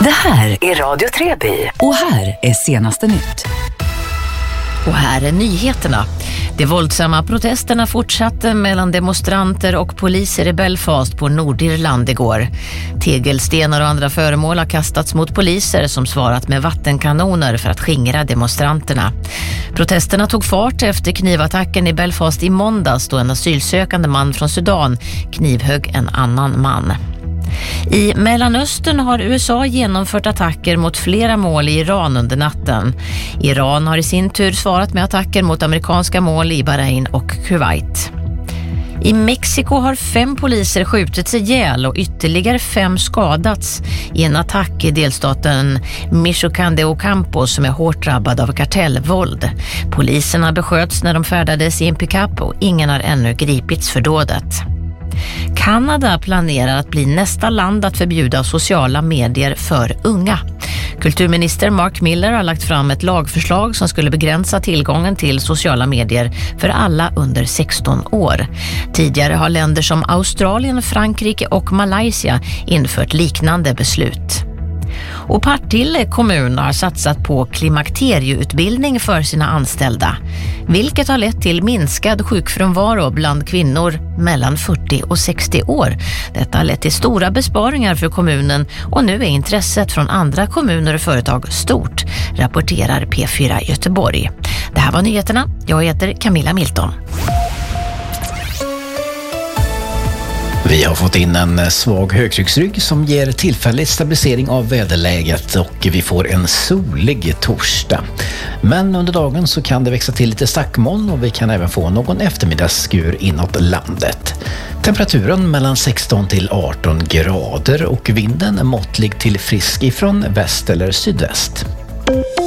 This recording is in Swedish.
Det här är Radio Treby och här är senaste nytt. Och här är nyheterna. De våldsamma protesterna fortsatte mellan demonstranter och poliser i Belfast på Nordirland igår. Tegelstenar och andra föremål har kastats mot poliser som svarat med vattenkanoner för att skingra demonstranterna. Protesterna tog fart efter knivattacken i Belfast i måndags då en asylsökande man från Sudan knivhögg en annan man. I Mellanöstern har USA genomfört attacker mot flera mål i Iran under natten. Iran har i sin tur svarat med attacker mot amerikanska mål i Bahrain och Kuwait. I Mexiko har 5 poliser skjutits ihjäl och ytterligare 5 skadats i en attack i delstaten Michoacán de Ocampo som är hårt drabbad av kartellvåld. Poliserna besköts när de färdades i en pickup och ingen har ännu gripits för dådet. Kanada planerar att bli nästa land att förbjuda sociala medier för unga. Kulturminister Mark Miller har lagt fram ett lagförslag som skulle begränsa tillgången till sociala medier för alla under 16 år. Tidigare har länder som Australien, Frankrike och Malaysia infört liknande beslut. Och Partille kommun har satsat på klimakterieutbildning för sina anställda, vilket har lett till minskad sjukfrånvaro bland kvinnor mellan 40 och 60 år. Detta har lett till stora besparingar för kommunen och nu är intresset från andra kommuner och företag stort, rapporterar P4 Göteborg. Det här var nyheterna. Jag heter Camilla Milton. Vi har fått in en svag högtrycksrygg som ger tillfällig stabilisering av väderläget och vi får en solig torsdag. Men under dagen så kan det växa till lite stackmoln och vi kan även få någon eftermiddagsskur inåt landet. Temperaturen mellan 16 till 18 grader och vinden är måttlig till frisk ifrån väst eller sydväst.